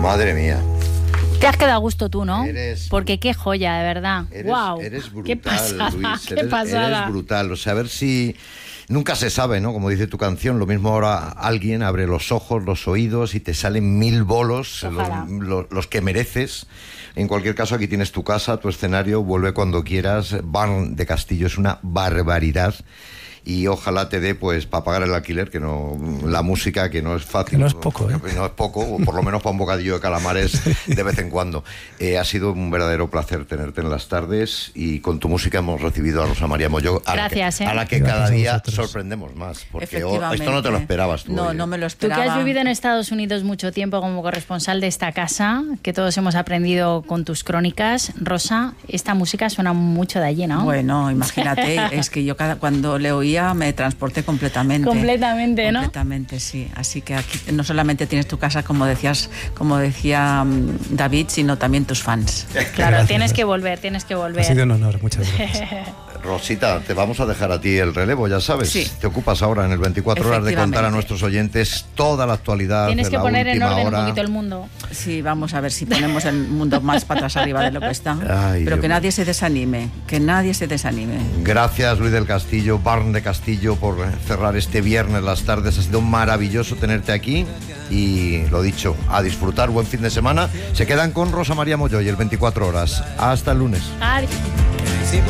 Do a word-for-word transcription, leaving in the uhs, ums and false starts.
Madre mía. Te has quedado a gusto tú, ¿no? Eres, Porque qué joya, de verdad. Eres, Wow. Eres brutal, qué pasada, Luis. qué Eres, pasada. Eres brutal. O sea, a ver si... Nunca se sabe, ¿no? Como dice tu canción, lo mismo ahora alguien abre los ojos, los oídos y te salen mil bolos, los, los, los que mereces. En cualquier caso, aquí tienes tu casa, tu escenario, vuelve cuando quieras. Barn de Castillo es una barbaridad. Y ojalá te dé, pues, para pagar el alquiler, que no, la música, que no es fácil. Que no es poco, ¿eh? No es poco, o por lo menos para un bocadillo de calamares de vez en cuando. Eh, ha sido un verdadero placer tenerte en las tardes y con tu música hemos recibido a Rosa María Molló, a Gracias, la que, ¿eh? a la que Gracias cada día vosotros. sorprendemos más, porque oh, esto no te lo esperabas tú. No, oye. no me lo Tú que esperaba. has vivido en Estados Unidos mucho tiempo como corresponsal de esta casa, que todos hemos aprendido con tus crónicas, Rosa, esta música suena mucho de allí, ¿no? Bueno, imagínate, es que yo cada, cuando le oía me transporté completamente. Completamente, ¿no? Completamente, sí. Así que aquí no solamente tienes tu casa, como decías, como decía um, David, sino también tus fans. Claro, Gracias. tienes que volver, tienes que volver. Ha sido un honor, muchas gracias. Rosita, te vamos a dejar a ti el relevo, ya sabes. Sí. Te ocupas ahora en el veinticuatro horas de contar a nuestros oyentes toda la actualidad Tienes de que la poner en última orden hora. un poquito el mundo. Sí, vamos a ver si ponemos el mundo más patas arriba de lo que está. Ay, Pero Dios que mío. nadie se desanime, que nadie se desanime. Gracias, Luis del Castillo, Barn de Castillo, por cerrar este viernes las tardes. Ha sido maravilloso tenerte aquí y lo dicho, a disfrutar, buen fin de semana. Se quedan con Rosa María Molló y el veinticuatro horas. Hasta el lunes. Adiós.